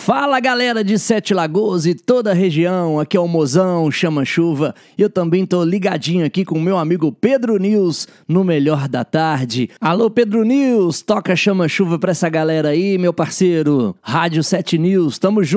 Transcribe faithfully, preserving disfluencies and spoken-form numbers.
Fala galera de Sete Lagoas e toda a região, aqui é o Mozão Chama Chuva e eu também tô ligadinho aqui com o meu amigo Pedro News no Melhor da Tarde. Alô Pedro News, toca Chama Chuva pra essa galera aí, meu parceiro. Rádio Sete News, tamo junto.